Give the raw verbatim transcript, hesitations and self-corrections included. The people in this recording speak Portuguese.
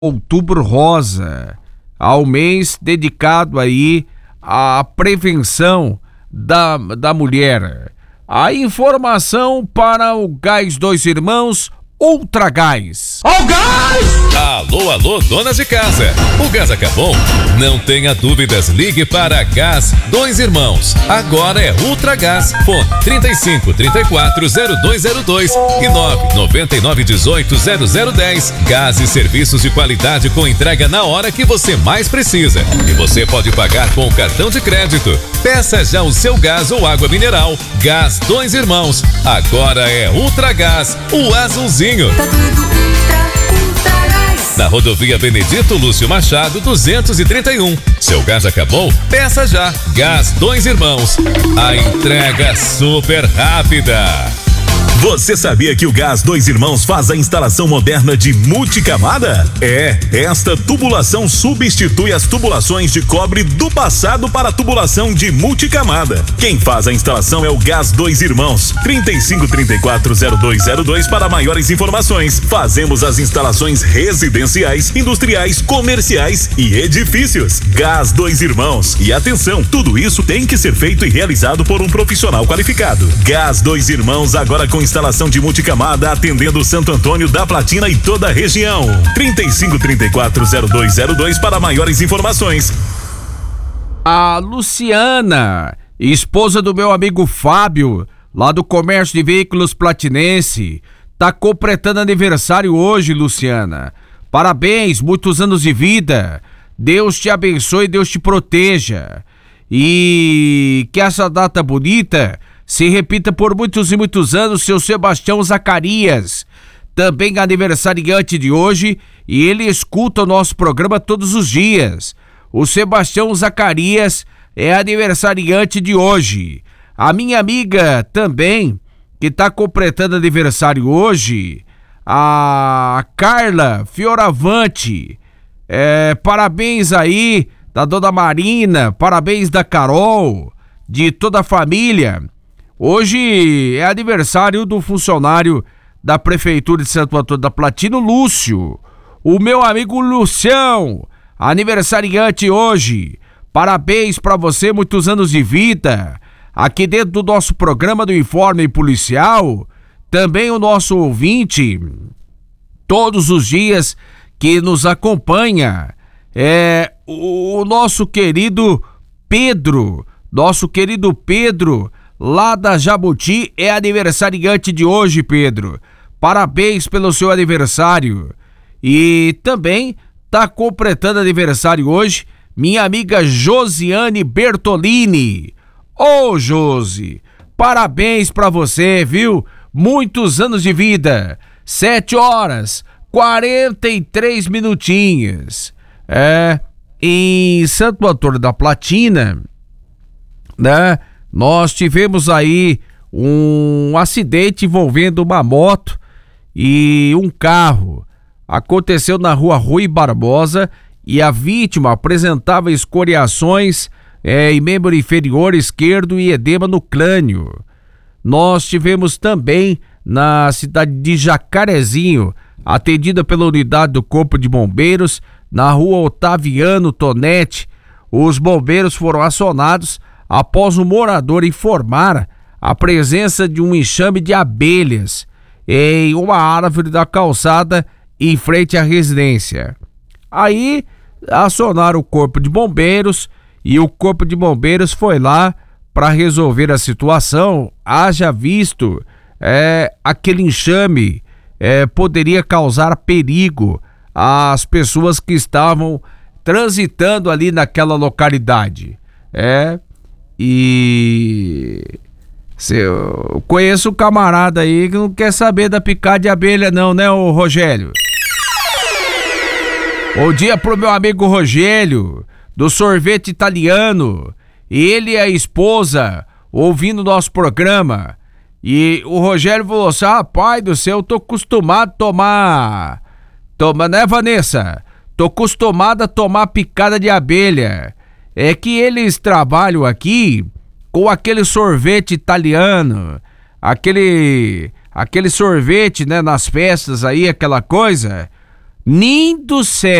Outubro Rosa, ao mês dedicado aí à prevenção da, da mulher. A informação para o Gás Dois Irmãos Ultra Gás. Ó gás! Alô, alô, donas de casa. O gás acabou? Não tenha dúvidas, ligue para Gás Dois Irmãos. Agora é Ultra Gás. Fone trinta e cinco, trinta e quatro, zero dois zero dois e nove nove nove um oito zero zero dez. Gás e serviços de qualidade com entrega na hora que você mais precisa. E você pode pagar com o cartão de crédito. Peça já o seu gás ou água mineral. Gás Dois Irmãos. Agora é Ultra Gás, o azulzinho. Tá tudo ultra, ultra gás. Na rodovia Benedito Lúcio Machado duzentos e trinta e um. Seu gás acabou? Peça já. Gás Dois Irmãos. A entrega super rápida. Você sabia que o Gás Dois Irmãos faz a instalação moderna de multicamada? É, esta tubulação substitui as tubulações de cobre do passado para a tubulação de multicamada. Quem faz a instalação é o Gás Dois Irmãos. trinta e cinco, trinta e quatro, zero dois zero dois para maiores informações. Fazemos as instalações residenciais, industriais, comerciais e edifícios. Gás Dois Irmãos. E atenção, tudo isso tem que ser feito e realizado por um profissional qualificado. Gás Dois Irmãos agora com instalação de multicamada atendendo Santo Antônio da Platina e toda a região. trinta e cinco, trinta e quatro, zero dois zero dois para maiores informações. A Luciana, esposa do meu amigo Fábio, lá do Comércio de Veículos Platinense, tá completando aniversário hoje, Luciana. Parabéns, muitos anos de vida. Deus te abençoe, Deus te proteja. E que essa data bonita se repita por muitos e muitos anos, seu Sebastião Zacarias, também aniversariante de hoje, e ele escuta o nosso programa todos os dias. O Sebastião Zacarias é aniversariante de hoje. A minha amiga também, que está completando aniversário hoje, a Carla Fioravante, é, parabéns aí da Dona Marina, parabéns da Carol, de toda a família. Hoje é aniversário do funcionário da Prefeitura de Santo Antônio da Platina, Lúcio. O meu amigo Lucião, aniversariante hoje. Parabéns para você, muitos anos de vida. Aqui dentro do nosso programa do Informe Policial, também o nosso ouvinte, todos os dias que nos acompanha, é o nosso querido Pedro, nosso querido Pedro, lá da Jabuti, é aniversariante de hoje, Pedro. Parabéns pelo seu aniversário. E também tá completando aniversário hoje minha amiga Josiane Bertolini. Ô, Josi, parabéns pra você, viu? Muitos anos de vida. Sete horas, quarenta e três minutinhos. É, em Santo Antônio da Platina, né? Nós tivemos aí um acidente envolvendo uma moto e um carro. Aconteceu na rua Rui Barbosa e a vítima apresentava escoriações é, em membro inferior esquerdo e edema no crânio. Nós tivemos também na cidade de Jacarezinho, atendida pela unidade do Corpo de Bombeiros, na rua Otaviano Tonetti. Os bombeiros foram acionados após o morador informar a presença de um enxame de abelhas em uma árvore da calçada em frente à residência. Aí acionaram o Corpo de Bombeiros e o Corpo de Bombeiros foi lá para resolver a situação. Haja visto é, aquele enxame é, poderia causar perigo às pessoas que estavam transitando ali naquela localidade. É... E eu conheço um camarada aí que não quer saber da picada de abelha não, né, ô Rogério? Bom dia pro meu amigo Rogério, do sorvete italiano. Ele e a esposa ouvindo nosso programa. E o Rogério falou assim: rapaz do céu, eu tô acostumado a tomar... Toma, né, Vanessa? Tô acostumado a tomar picada de abelha. É que eles trabalham aqui com aquele sorvete italiano, aquele aquele sorvete, né, nas festas aí, aquela coisa. nem do céu.